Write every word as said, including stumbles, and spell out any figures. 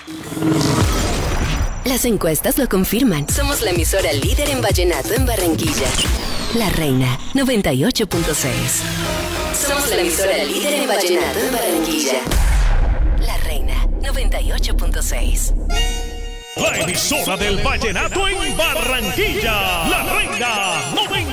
Las encuestas lo confirman. Somos la emisora líder en vallenato en Barranquilla. La Reina, noventa y ocho punto seis. Somos la emisora líder en vallenato en Barranquilla. La Reina, noventa y ocho punto seis. La emisora del vallenato en Barranquilla. La Reina, noventa